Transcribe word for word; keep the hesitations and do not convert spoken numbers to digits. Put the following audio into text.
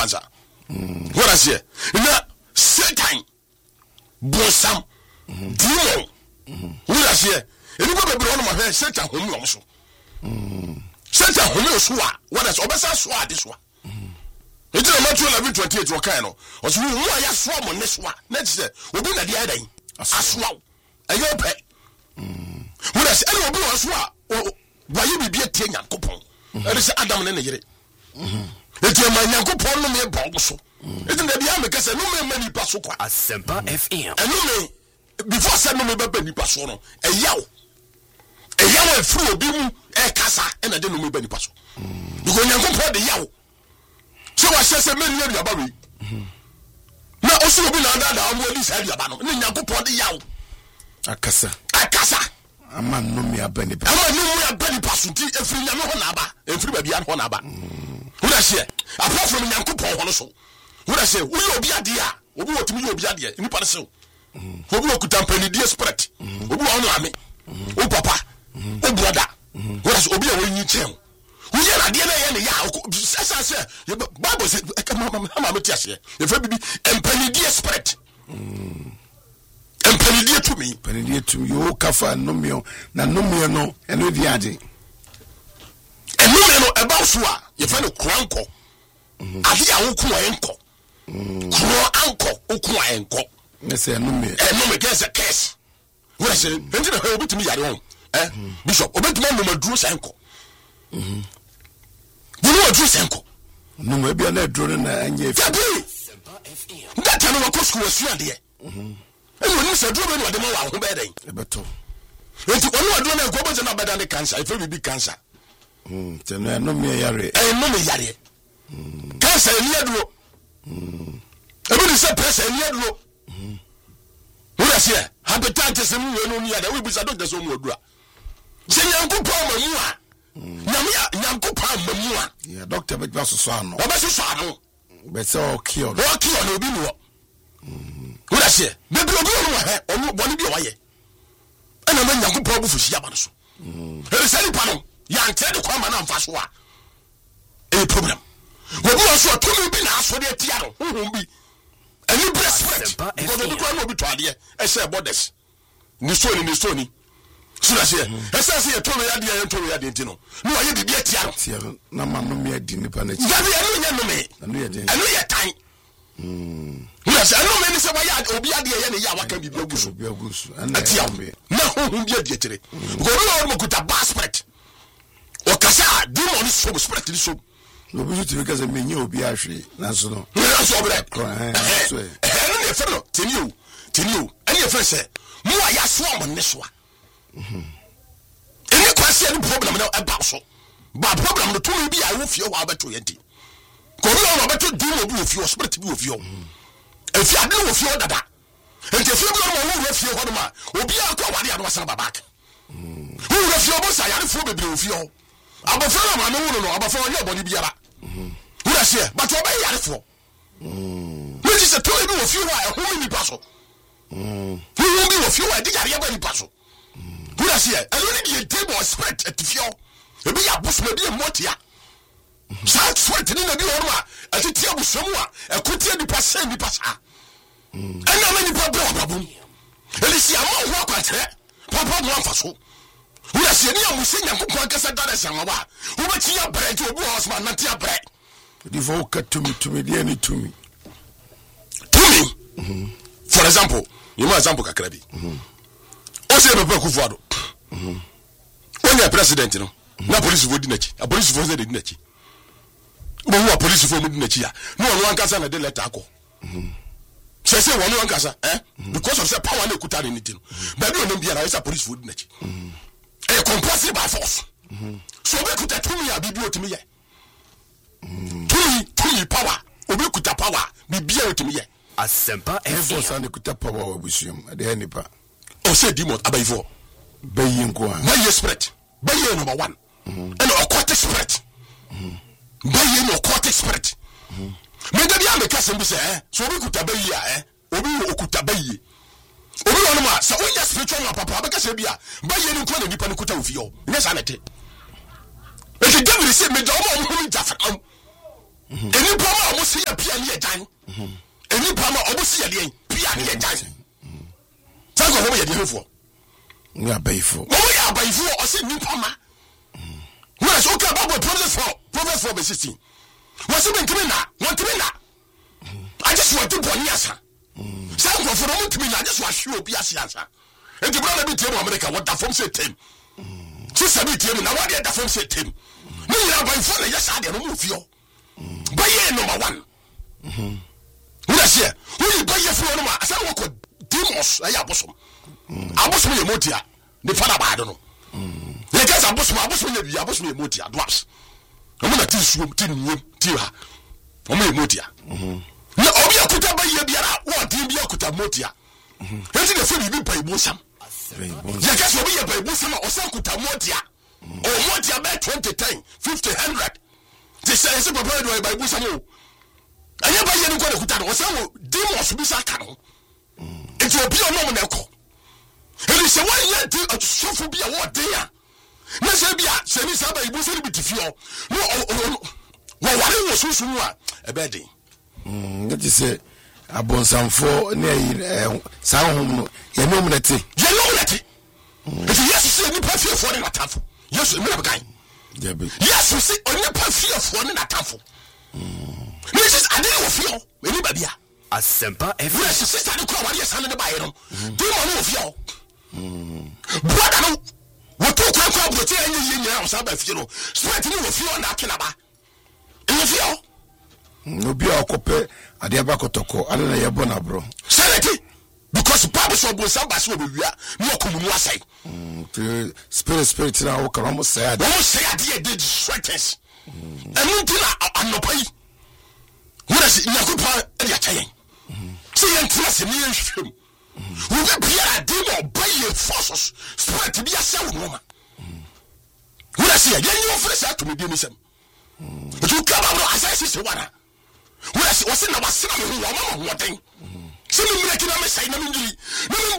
cancer. What I say? Now Satan, Bosam, Demon. What I say? And you go be on my head. Satan, whom you also. Satan, whom you swa. What is Obesa swa this one? It's a Matthew eleven twenty eight. Wakano. Or so who are you swam on this one? Let's say we do the other. I swam. I go pay. What I say? I will be a swam. Why you be a ten young coupon? That is Adam and the it's your man, Yanko Polo, me a bongo. Isn't that the Americans and no many Pasuka? A Semper F M. And no me before sending me Benny Pasono, a yow. A yow through a beam, a casa, and I didn't know Benny Paso. You go Yanko Polo the yow. So I says a million Yabari. Now also be under the only side Yabano, and Yanko Polo the yow. A casa. A casa. A man no me a Benny Paso. A man no me a Benny Paso, if you know Honaba, and free baby and Honaba. What I say? Apart from Yanko also. What I say? We will be a dear. We will to me be a dear. In person. We will to tamper dear spirit. We will honor me. Oh, papa. Oh, brother. What is Obia when you tell? We are a dear and a yow. As I say, the Bible said, I'm a teacher. If I be and penny dear spirit. And penny dear to me. Penny dear to you, Kafa, no meal, no meal, no, and with the addy. And no man about Swa, you find a cranko. Adia Ukua Enko. Kro Anko, Ukua Enko. They say, no me, and no me gets a case. What I say, enter the hell to me at home. Eh, Bishop, obey my number, Drew Sanko. You know a Drew Sanko. No, maybe I'm not drawing and yet. That time of course was your dear. And when you said, Drew, what the more I'm betting. But to one more donor, go better than the cancer, if it be cancer. Hmm, no me yare. Eh, no me yare. Cancer, Yadro. Everybody said, Press and Yadro. What I say? Hepatitis and no near that we be said, there's no more. Say, Yanko Palma, Yamia, Yanko Palma. Yeah, Doctor Becasano. What was Sano? But so killed. Or kill no be more. What I say? The Blogo or one of your way. And I'm Yanko Palma for Siabanos. There is any panel. Young tell the common and fast war. A problem. When you also told me been asked for the theater, who will be a new breastplate. Because the ground will be tried here. I say about this. Nistoni, Nistoni. So I say, as I say, I told me I didn't tell me I didn't know. No, I didn't be a theater. No, man, no, me, I didn't panic. I know me. I know your time. Yes, I know many say, why Obi Adi and Yawa can be Bogus. And I tell me, no, who be a theater. Go on with a basket. Okasa demon is so spirit is so no be to because me you be actually national no so be that so eh no fellow tell you tell you any friend say mo aya so am ne so mhm any question problem na about so but problem no to me be I wo fie wa beto yenti ko no no beto demon bi wo fie spirit bi wo fie e fie ade wo fie dada enti fie bi no wo fie ho no ma obi akwa wade ado asara babak mhm wo fie obo sa yare fo bebre wo fie abofra ma no wo no abofra onye oboni biara mhm wo da se but oba yare fo mhm we just tell you wo fie wa e ho ni paso mhm wo bi wo fie wa di yare ba ni paso mhm wo da se e no ni di table spread at fie e bi ya boss na bi motia sa sweat ni na bi wo ma e ti abusamu a e kotie di pasa ni pasa mhm ana ma ni problem babum elisi ama ho akwatre papa mo amfaso we are seeing you see Yanko Kasa Darasanwa. Who was your bread to a boss man, not your bread? The vocal to me, to me, the any to me. To me, for example, you must example Kakrabi. Also, a Bakufado. When you're president, you know, no police would not, a police was the Dinachi. But who are police for Mudinachia? No one can send a deletaco. So I say one Casa, eh? Because of the power and the Kutan in it. But you don't be a police would not. A compulsory by force. Mm-hmm. So we could tell me a bibi to me. Tumi, tumi power. We could power. Bibi to me. A semper effort and the kuta power with you at the end part. Oh, say demon above. Bayin kwa. Bayin spirit. Bayin number one. And aquatic spirit. Bayin aquatic spirit. Maybe I'm the cousin say, so we could obey eh? Obi okuta bayi. Obi no ma sa onya spiritual ma papa be ka se bia ba ye ni ko na nipa ni kuta ofi yo nye sa nete e ke David say me do mo mo jafa am eni pa ma mo se ya si yɛdeɛ pia ne yɛgyae sɛ nkɔfo mo yɛdeɛ hefoɔ ne abayifo mo yɛ abayifo ɔsɛ nipa ma wọ́n sọ okay about Proverbs four Proverbs four verse sixteen wọ́n sọ bẹ́ẹ̀ ntumi na wọ́n ntumi na ajẹ́ sọ wọ́n ti bọ̀ ní asa sẹ́ nkọ̀fọ̀ wọ́n ntumi na ajẹ́ sọ ahwẹ́ obi ase asa eti bọ́lá bi tiẹ̀ mu America wọ́n da fọ́m sẹ́ tẹ̀m sísè bi tiẹ̀ mu na wọ́n adé da fọ́m sẹ́ tẹ̀m ní yìnyín abayifo na yẹ sáà deɛ no mu fi hɔ bɛyɛ number one wọ́n yẹ sẹ́ wọ́n yẹ bɛyɛ fún wọn ma asẹ́ wọ́n kọ demons ɛyɛ abosom abosom yɛ motia ne fada baade no yɛ kɛse abosom abosom yɛ bi abosom yɛ motia dwarfs ɔmo na ti suom ti nuom ti ha ɔmo yɛ motia na obi akuta bɛyɛ biara wɔ din bi akuta motia eti de fi bi pa ibosam yɛ kɛse obi yɛ pa ibosam a ɔsɛ akuta motia o motia bɛ twenty ten fifty hundred te sɛ ɛsɛ papa do ba ibosam o ɛyɛ ba yɛ no kɔ de kuta no ɔsɛ wo demons bi sa ka no eti obi ɔno mo na ɛkɔ ɛni sɛ wɔn yɛ di sɔfo bi a wɔn den a na sɛ bi a sɛ ni sábà ibo sɛ ni bi ti fi hɔ no wɔ wɔware wɔ sunsun mu a ɛbɛ den. ne ti sɛ abonsamfo ne ayi saa hom no yɛ nom na te yɛ nom na te eti yesu sɛ nipa fiefoɔ ne n'atamfo yesu emi na bɛkan yesu sɛ onipa fiefoɔ ne n'atamfo ne sɛ ade wɔ fie hɔ eni baabi a. Asempa F M. Yes, sister, the crowd is standing by him. Do you know of you? Brother, what took you to the ten years of Sabbath, you know, sweating with you on that canaba. In you no be a copy at the Abacotoko, I don't know your bona, bro. Sanity, because Papa shall be some bass will be no common say. Spirit, spirit, now, can almost say, I don't say I did sweaters. And Muntina, I'm no pay. What is it? Nakupa, and you're saying. See, and trust in you. We will be a demon by your forces, spread to be a sound woman. What I say, again, you offer to me, Denison. But you come out as I see one. What I was in our cinema, one thing. Some making a mistake,